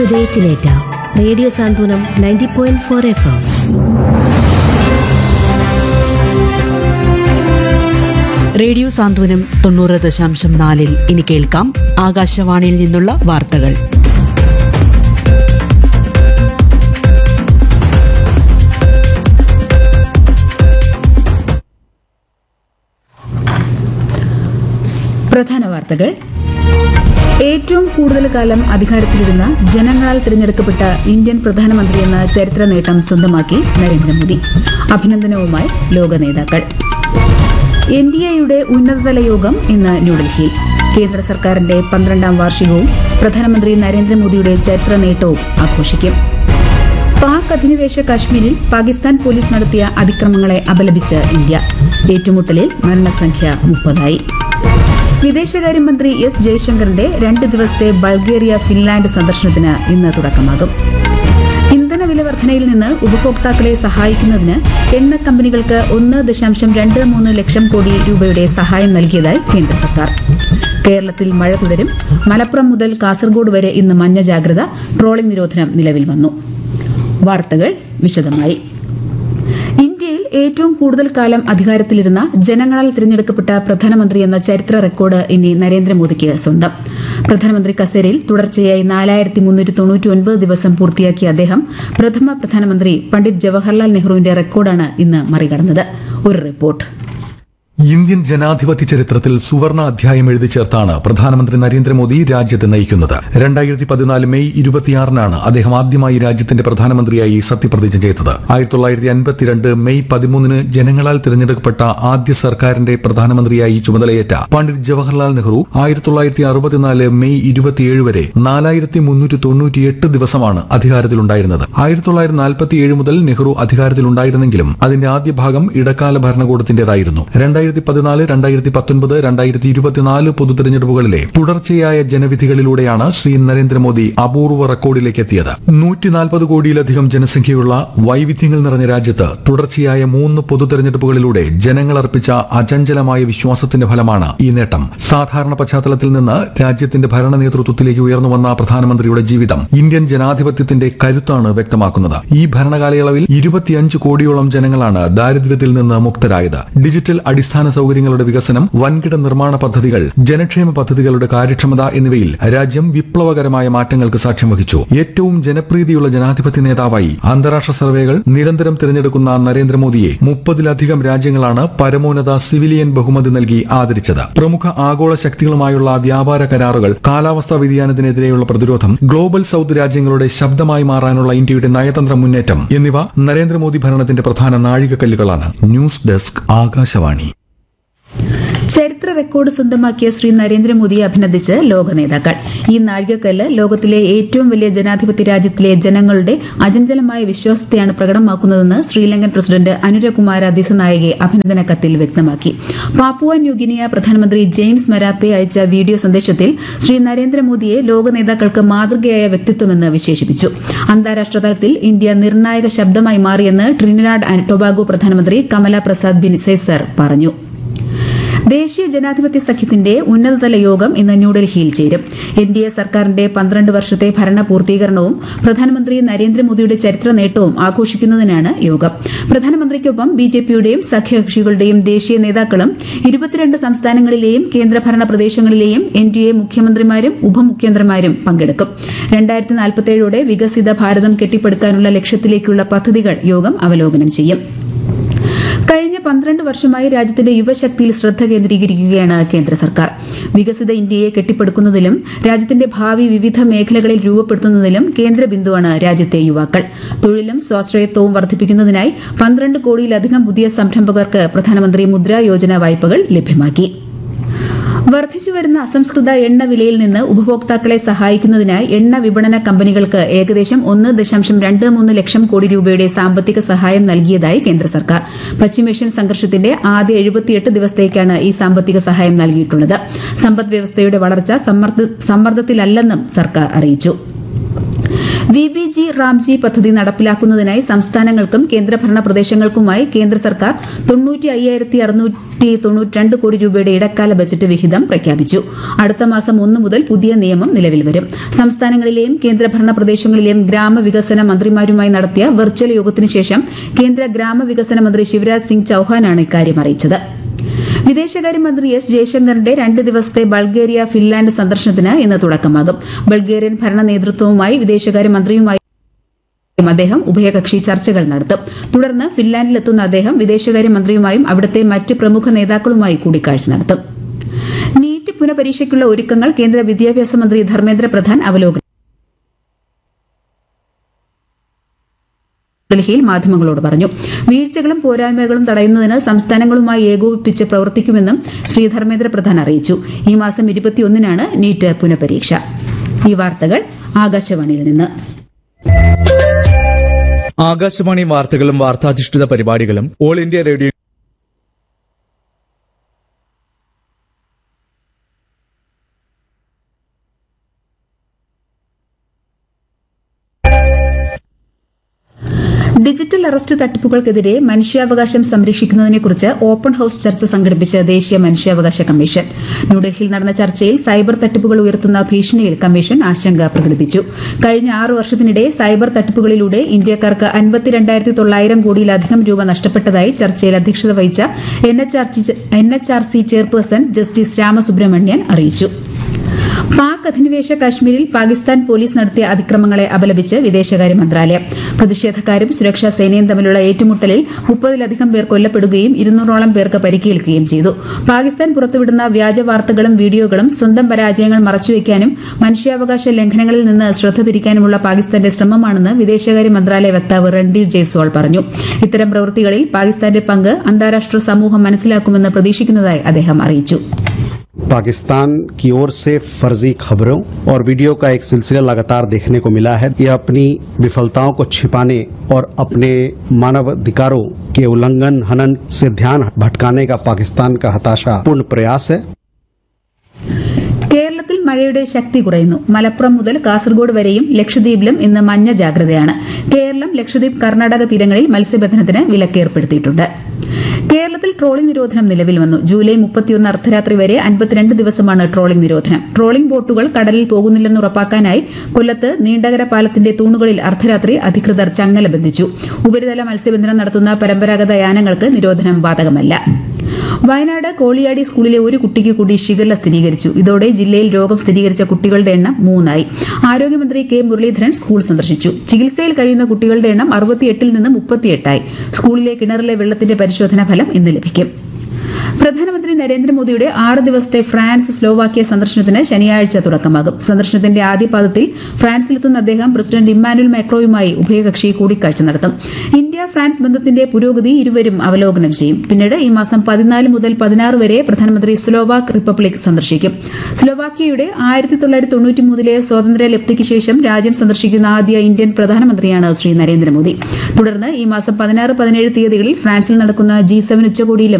ഹൃദയത്തിലേറ്റ radio സാന്ത്വനം 90.4 FM. Radio സാന്ത്വനം 90.4 ഇനി കേൾക്കാം ആകാശവാണിയിൽ നിന്നുള്ള വാർത്തകൾ. പ്രധാന വാർത്തകൾ. ഏറ്റവും കൂടുതൽ കാലം അധികാരത്തിലിരുന്ന ജനങ്ങളാൽ തിരഞ്ഞെടുക്കപ്പെട്ട ഇന്ത്യൻ പ്രധാനമന്ത്രിയെന്ന ചരിത്ര നേട്ടം സ്വന്തമാക്കി നരേന്ദ്രമോദി. അഭിനന്ദനവുമായി ലോക നേതാക്കൾ. NDAയുടെ ഉന്നതതല യോഗം ഇന്ന് ന്യൂഡൽഹിയിൽ. കേന്ദ്ര സർക്കാരിന്റെ 12ാം വാർഷികവും പ്രധാനമന്ത്രി നരേന്ദ്രമോദിയുടെ ചരിത്ര നേട്ടവും ആഘോഷിക്കും. പാക് അധിനിവേശ കാശ്മീരിൽ പാകിസ്ഥാൻ പോലീസ് നടത്തിയ അതിക്രമങ്ങളെ അപലപിച്ച് ഇന്ത്യ. ഏറ്റുമുട്ടലിൽ മരണസംഖ്യ 30. വിദേശകാര്യമന്ത്രി എസ് ജയശങ്കറിന്റെ 2 ദിവസത്തെ ബൾഗേറിയ ഫിൻലാൻഡ് സന്ദർശനത്തിന് ഇന്ന് തുടക്കമാകും. ഇന്ധനവില വർധനയിൽ നിന്ന് ഉപഭോക്താക്കളെ സഹായിക്കുന്നതിന് എണ്ണ കമ്പനികൾക്ക് 1.23 ലക്ഷം കോടി രൂപയുടെ സഹായം നൽകിയതായി കേന്ദ്ര സർക്കാർ. കേരളത്തിൽ മഴ തുടരും. മലപ്പുറം മുതൽ കാസർഗോഡ് വരെ ഇന്ന് മഞ്ഞ ജാഗ്രത. ട്രോളിംഗ് നിരോധനം നിലവിൽ വന്നു. വാർത്തകൾ വിശദമായി. ഇന്ത്യയിൽ ഏറ്റവും കൂടുതൽ കാലം അധികാരത്തിലിരുന്ന ജനങ്ങളാൽ തിരഞ്ഞെടുക്കപ്പെട്ട പ്രധാനമന്ത്രി എന്ന ചരിത്ര റെക്കോർഡ് ഇനി നരേന്ദ്രമോദിക്ക് സ്വന്തം. പ്രധാനമന്ത്രി കസേരയിൽ തുടർച്ചയായി 4399 ദിവസം പൂർത്തിയാക്കിയ അദ്ദേഹം പ്രഥമ പ്രധാനമന്ത്രി പണ്ഡിറ്റ് ജവഹർലാൽ നെഹ്റുവിന്റെ റെക്കോർഡാണ് ഇന്ന് മറികടന്നത്. ഒരു റിപ്പോർട്ട്. ഇന്ത്യൻ ജനാധിപത്യ ചരിത്രത്തിൽ സുവർണ അധ്യായം എഴുതി ചേർത്താണ് പ്രധാനമന്ത്രി നരേന്ദ്രമോദി രാജ്യത്തെ നയിക്കുന്നത്. 2014 മെയ് 26-നാണ് അദ്ദേഹം ആദ്യമായി രാജ്യത്തിന്റെ പ്രധാനമന്ത്രിയായി സത്യപ്രതിജ്ഞ ചെയ്തത്. 1952 മെയ് 13-ന് ജനങ്ങളാൽ തിരഞ്ഞെടുക്കപ്പെട്ട ആദ്യ സർക്കാരിന്റെ പ്രധാനമന്ത്രിയായി ചുമതലയേറ്റ പണ്ഡിറ്റ് ജവഹർലാൽ നെഹ്റു 1964 മെയ് 27 വരെ 4398 ദിവസമാണ് അധികാരത്തിലുണ്ടായിരുന്നത്. 1947 മുതൽ നെഹ്റു അധികാരത്തിലുണ്ടായിരുന്നെങ്കിലും അതിന്റെ ആദ്യ ഭാഗം ഇടക്കാല ഭരണകൂടത്തിന്റേതായിരുന്നു. 2014, 2019, 2024 പൊതുതെരഞ്ഞെടുപ്പുകളിലെ തുടർച്ചയായ ജനവിധികളിലൂടെയാണ് ശ്രീ നരേന്ദ്രമോദി അപൂർവ റെക്കോർഡിലേക്ക് എത്തിയത്. 140 കോടിയിലധികം ജനസംഖ്യയുള്ള വൈവിധ്യങ്ങൾ നിറഞ്ഞ രാജ്യത്ത് തുടർച്ചയായ 3 പൊതുതെരഞ്ഞെടുപ്പുകളിലൂടെ ജനങ്ങൾ അർപ്പിച്ച അചഞ്ചലമായ വിശ്വാസത്തിന്റെ ഫലമാണ് ഈ നേട്ടം. സാധാരണ പശ്ചാത്തലത്തിൽ നിന്ന് രാജ്യത്തിന്റെ ഭരണ നേതൃത്വത്തിലേക്ക് ഉയർന്നു വന്ന പ്രധാനമന്ത്രിയുടെ ജീവിതം ഇന്ത്യൻ ജനാധിപത്യത്തിന്റെ കരുത്താണ് വ്യക്തമാക്കുന്നത്. ഈ ഭരണകാലയളവിൽ 25 കോടിയോളം ജനങ്ങളാണ് ദാരിദ്ര്യത്തിൽ നിന്ന് മുക്തരായത്. ഡിജിറ്റൽ അടിസ്ഥാന സൌകര്യങ്ങളുടെ വികസനം, വൻകിട നിർമ്മാണ പദ്ധതികൾ, ജനക്ഷേമ പദ്ധതികളുടെ കാര്യക്ഷമത എന്നിവയിൽ രാജ്യം വിപ്ലവകരമായ മാറ്റങ്ങൾക്ക് സാക്ഷ്യം വഹിച്ചു. ഏറ്റവും ജനപ്രീതിയുള്ള ജനാധിപത്യ നേതാവായി അന്താരാഷ്ട്ര സർവേകൾ നിരന്തരം തിരഞ്ഞെടുക്കുന്ന നരേന്ദ്രമോദിയെ 30-ലധികം രാജ്യങ്ങളാണ് പരമോന്നത സിവിലിയൻ ബഹുമതി നൽകി ആദരിച്ചത്. പ്രമുഖ ആഗോള ശക്തികളുമായുള്ള വ്യാപാര കരാറുകൾ, കാലാവസ്ഥാ വ്യതിയാനത്തിനെതിരെയുള്ള പ്രതിരോധം, ഗ്ലോബൽ സൌത്ത് രാജ്യങ്ങളുടെ ശബ്ദമായി മാറാനുള്ള ഇന്ത്യയുടെ നയതന്ത്ര മുന്നേറ്റം എന്നിവ നരേന്ദ്രമോദി ഭരണത്തിന്റെ പ്രധാന നാഴികക്കല്ലുകളാണ്. News desk, Akashvani. ചരിത്ര റെക്കോർഡ് സ്വന്തമാക്കിയ ശ്രീ നരേന്ദ്രമോദിയെ അഭിനന്ദിച്ച് ലോക നേതാക്കൾ. ഈ നാഴികക്കല്ല് ലോകത്തിലെ ഏറ്റവും വലിയ ജനാധിപത്യ രാജ്യത്തിലെ ജനങ്ങളുടെ അചഞ്ചലമായ വിശ്വാസത്തെയാണ് പ്രകടമാക്കുന്നതെന്ന് ശ്രീലങ്കൻ പ്രസിഡന്റ് അനുരകുമാര ദിസനായകെ അഭിനന്ദന കത്തിൽ വ്യക്തമാക്കി. പാപ്പുവ ന്യൂഗിനിയ പ്രധാനമന്ത്രി ജെയിംസ് മരാപ്പെ അയച്ച വീഡിയോ സന്ദേശത്തിൽ ശ്രീ നരേന്ദ്രമോദിയെ ലോക നേതാക്കൾക്ക് മാതൃകയായ വ്യക്തിത്വമെന്ന് വിശേഷിപ്പിച്ചു. അന്താരാഷ്ട്ര തലത്തിൽ ഇന്ത്യ നിർണായക ശബ്ദമായി മാറിയെന്ന് ട്രിനിഡാഡ് ആൻഡ് ടൊബാഗോ പ്രധാനമന്ത്രി കമല പ്രസാദ് ബിൻസെസർ പറഞ്ഞു. ദേശീയ ജനാധിപത്യ സഖ്യത്തിന്റെ ഉന്നതതല യോഗം ഇന്ന് ന്യൂഡൽഹിയിൽ ചേരും. NDA സർക്കാരിന്റെ 12 വർഷത്തെ ഭരണ പൂർത്തീകരണവും പ്രധാനമന്ത്രി നരേന്ദ്രമോദിയുടെ ചരിത്ര നേട്ടവും ആഘോഷിക്കുന്നതിനാണ് യോഗം. പ്രധാനമന്ത്രിക്കൊപ്പം BJPയുടെയും സഖ്യകക്ഷികളുടെയും ദേശീയ നേതാക്കളും 22 സംസ്ഥാനങ്ങളിലെയും കേന്ദ്രഭരണ പ്രദേശങ്ങളിലെയും NDA മുഖ്യമന്ത്രിമാരും ഉപമുഖ്യമന്ത്രിമാരും പങ്കെടുക്കും. 2047 വികസിത ഭാരതം കെട്ടിപ്പടുക്കാനുള്ള ലക്ഷ്യത്തിലേക്കുള്ള പദ്ധതികൾ യോഗം അവലോകനം ചെയ്യും. കഴിഞ്ഞ 12 വർഷമായി രാജ്യത്തിന്റെ യുവശക്തിയിൽ ശ്രദ്ധ കേന്ദ്രീകരിക്കുകയാണ് കേന്ദ്ര സർക്കാർ. വികസിത ഇന്ത്യയെ കെട്ടിപ്പടുക്കുന്നതിലും രാജ്യത്തിന്റെ ഭാവി വിവിധ മേഖലകളിൽ രൂപപ്പെടുത്തുന്നതിലും കേന്ദ്ര ബിന്ദുവാണ് രാജ്യത്തെ യുവാക്കൾ. തൊഴിലും സ്വാശ്രയത്വവും വർദ്ധിപ്പിക്കുന്നതിനായി 12 കോടിയിലധികം പുതിയ സംരംഭകർക്ക് പ്രധാനമന്ത്രി മുദ്രാ യോജന വായ്പകൾ ലഭ്യമാക്കി. വർദ്ധിച്ചുവരുന്ന അസംസ്കൃത എണ്ണ വിലയിൽ നിന്ന് ഉപഭോക്താക്കളെ സഹായിക്കുന്നതിനായി എണ്ണ വിപണന കമ്പനികൾക്ക് ഏകദേശം 1.23 ലക്ഷം കോടി രൂപയുടെ സാമ്പത്തിക സഹായം നൽകിയതായി കേന്ദ്ര സർക്കാർ. പശ്ചിമേഷ്യൻ സംഘർഷത്തിന്റെ ആദ്യ 78 ദിവസത്തേക്കാണ് ഈ സാമ്പത്തിക സഹായം നൽകിയിട്ടുള്ളത്. സമ്പദ് വ്യവസ്ഥയുടെ വളർച്ച സമ്മർദ്ദത്തിലല്ലെന്നും സർക്കാർ അറിയിച്ചു. VBG റാംജി പദ്ധതി നടപ്പിലാക്കുന്നതിനായി സംസ്ഥാനങ്ങൾക്കും കേന്ദ്രഭരണ പ്രദേശങ്ങൾക്കുമായി കേന്ദ്ര സർക്കാർ 95,692 കോടി രൂപയുടെ ഇടക്കാല ബജറ്റ് വിഹിതം പ്രഖ്യാപിച്ചു. അടുത്ത മാസം 1 മുതൽ പുതിയ നിയമം നിലവിൽ വരും. സംസ്ഥാനങ്ങളിലെയും കേന്ദ്രഭരണ പ്രദേശങ്ങളിലെയും ഗ്രാമവികസന മന്ത്രിമാരുമായി നടത്തിയ വെർച്വൽ യോഗത്തിന് ശേഷം കേന്ദ്ര ഗ്രാമവികസന മന്ത്രി ശിവരാജ് സിംഗ് ചൌഹാനാണ് ഇക്കാര്യം അറിയിച്ചത്. വിദേശകാര്യമന്ത്രി എസ് ജയശങ്കറിന്റെ 2 ദിവസത്തെ ബൾഗേറിയ ഫിൻലാൻഡ് സന്ദർശനത്തിന് ഇന്ന് തുടക്കമാകും. ബൾഗേറിയൻ ഭരണ നേതൃത്വവുമായി വിദേശകാര്യമന്ത്രിയുമായി അദ്ദേഹം ഉഭയകക്ഷി ചർച്ചകൾ നടത്തും. തുടർന്ന് ഫിൻലാൻഡിലെത്തുന്ന അദ്ദേഹം വിദേശകാര്യമന്ത്രിയുമായും അവിടുത്തെ മറ്റ് പ്രമുഖ നേതാക്കളുമായി കൂടിക്കാഴ്ച നടത്തും. നീറ്റ് പുനഃപരീക്ഷയ്ക്കുള്ള ഒരുക്കങ്ങൾ കേന്ദ്ര വിദ്യാഭ്യാസ മന്ത്രി ധർമ്മേന്ദ്ര പ്രധാൻ അവലോകനം ഡൽഹിയിൽ മാധ്യമങ്ങളോട് പറഞ്ഞു. വീഴ്ചകളും പോരായ്മകളും തടയുന്നതിന് സംസ്ഥാനങ്ങളുമായി ഏകോപിപ്പിച്ച് പ്രവർത്തിക്കുമെന്നും ശ്രീ ധർമ്മേന്ദ്ര പ്രധാൻ അറിയിച്ചു. ഈ മാസം 21-നാണ് നീറ്റ് പുനഃപരീക്ഷ. ഈ വാർത്തകൾ ആകാശവാണിയിൽ നിന്ന്. ആകാശവാണി വാർത്തകളും വാർത്താധിഷ്ഠിത പരിപാടികളും all India radio digital arrest തട്ടിപ്പുകൾക്കെതിരെ മനുഷ്യാവകാശം സംരക്ഷിക്കുന്നതിനെക്കുറിച്ച് open house ചർച്ച സംഘടിപ്പിച്ച ദേശീയ മനുഷ്യാവകാശ കമ്മീഷൻ. ന്യൂഡൽഹിയിൽ നടന്ന ചർച്ചയിൽ സൈബർ തട്ടിപ്പുകൾ ഉയർത്തുന്ന ഭീഷണിയിൽ കമ്മീഷൻ ആശങ്ക പ്രകടിപ്പിച്ചു. കഴിഞ്ഞ 6 വർഷത്തിനിടെ സൈബർ തട്ടിപ്പുകളിലൂടെ ഇന്ത്യക്കാർക്ക് 52,900 കോടിയിലധികം രൂപ നഷ്ടപ്പെട്ടതായി ചർച്ചയിൽ അധ്യക്ഷത വഹിച്ച NHRC ചെയർപേഴ്സൺ ജസ്റ്റിസ് രാമസുബ്രഹ്മണ്യൻ അറിയിച്ചു. പാക് അധിനിവേശ കാശ്മീരിൽ പാകിസ്ഥാൻ പോലീസ് നടത്തിയ അതിക്രമങ്ങളെ അപലപിച്ച് വിദേശകാര്യ മന്ത്രാലയം. പ്രതിഷേധക്കാരും സുരക്ഷാ സേനയും തമ്മിലുള്ള ഏറ്റുമുട്ടലിൽ 30-ലധികം പേർ കൊല്ലപ്പെടുകയും 200-ഓളം പേർക്ക് പരിക്കേൽക്കുകയും ചെയ്തു. പാകിസ്ഥാൻ പുറത്തുവിടുന്ന വ്യാജ വാർത്തകളും വീഡിയോകളും സ്വന്തം പരാജയങ്ങൾ മറച്ചുവെക്കാനും മനുഷ്യാവകാശ ലംഘനങ്ങളിൽ നിന്ന് ശ്രദ്ധ തിരിക്കാനുമുള്ള പാകിസ്ഥാന്റെ ശ്രമമാണെന്ന് വിദേശകാര്യ മന്ത്രാലയ വക്താവ് രൺദീപ് ജയ്സ്വാൾ പറഞ്ഞു. ഇത്തരം പ്രവൃത്തികളിൽ പാകിസ്ഥാന്റെ പങ്ക് അന്താരാഷ്ട്ര സമൂഹം മനസ്സിലാക്കുമെന്ന് പ്രതീക്ഷിക്കുന്നതായി അദ്ദേഹം അറിയിച്ചു. पाकिस्तान की ओर से फर्जी खबरों और वीडियो का एक सिलसिला लगातार देखने को मिला है. यह अपनी विफलताओं को छिपाने और अपने मानवाधिकारों के उल्लंघन हनन से ध्यान भटकाने का पाकिस्तान का हताशापूर्ण प्रयास है. കേരളത്തിൽ മഴയുടെ ശക്തി കുറയുന്നു. മലപ്പുറം മുതൽ കാസർഗോഡ് വരെയും ലക്ഷദ്വീപിലും ഇന്ന് മഞ്ഞ ജാഗ്രതയാണ്. കേരളം, ലക്ഷദ്വീപ്, കർണാടക തീരങ്ങളിൽ മത്സ്യബന്ധനത്തിന് വിലക്കേർപ്പെടുത്തിയിട്ടുണ്ട്. കേരളത്തിൽ ട്രോളിംഗ് നിരോധനം നിലവിൽ വന്നു. ജൂലൈ 31 അർദ്ധരാത്രി വരെ 52 ദിവസമാണ് ട്രോളിംഗ് നിരോധനം. ട്രോളിംഗ് ബോട്ടുകൾ കടലിൽ പോകുന്നില്ലെന്ന് ഉറപ്പാക്കാനായി കൊല്ലത്ത് നീണ്ടകര പാലത്തിന്റെ തൂണുകളിൽ അർദ്ധരാത്രി അധികൃതർ ചങ്ങല ബന്ധിച്ചു. ഉപരിതല മത്സ്യബന്ധനം നടത്തുന്ന പരമ്പരാഗത യാനങ്ങൾക്ക് നിരോധനം ബാധകമല്ല. വയനാട് കോളിയാടി സ്കൂളിലെ ഒരു കുട്ടിക്ക് കൂടി ഷിഗല്ല സ്ഥിരീകരിച്ചു. ഇതോടെ ജില്ലയിൽ രോഗം സ്ഥിരീകരിച്ച കുട്ടികളുടെ എണ്ണം 3 ആയി. ആരോഗ്യമന്ത്രി കെ മുരളീധരൻ സ്കൂൾ സന്ദർശിച്ചു. ചികിത്സയിൽ കഴിയുന്ന കുട്ടികളുടെ എണ്ണം 68-ൽ നിന്ന് 38 ആയി. സ്കൂളിലെ കിണറിലെ വെള്ളത്തിന്റെ പരിശോധനാ ഫലം ഇന്ന് ലഭിക്കും. പ്രധാനമന്ത്രി നരേന്ദ്രമോദിയുടെ 6 ദിവസത്തെ ഫ്രാൻസ് സ്ലോവാക്യ സന്ദർശനത്തിന് ശനിയാഴ്ച തുടക്കമാകും. സന്ദർശനത്തിന്റെ ആദ്യപാദത്തിൽ ഫ്രാൻസിലെത്തുന്ന അദ്ദേഹം പ്രസിഡന്റ് ഇമ്മാനുവൽ മാക്രോയുമായി ഉഭയകക്ഷി കൂടിക്കാഴ്ച നടത്തും. ഇന്ത്യ ഫ്രാൻസ് ബന്ധത്തിന്റെ പുരോഗതി ഇരുവരും അവലോകനം ചെയ്യും. പിന്നീട് ഈ മാസം 14 മുതൽ 16 വരെ പ്രധാനമന്ത്രി സ്ലോവാക് റിപ്പബ്ലിക് സന്ദർശിക്കും. സ്ലോവാക്യയുടെ 1993-ലെ സ്വാതന്ത്ര്യലബ്ധിക്ക് ശേഷം രാജ്യം സന്ദർശിക്കുന്ന ആദ്യ ഇന്ത്യൻ പ്രധാനമന്ത്രിയാണ് ശ്രീ നരേന്ദ്രമോദി. തുടർന്ന് ഈ മാസം 16-17 തീയതികളിൽ ഫ്രാൻസിൽ നടക്കുന്ന G7 ഉച്ചകോടിയിലും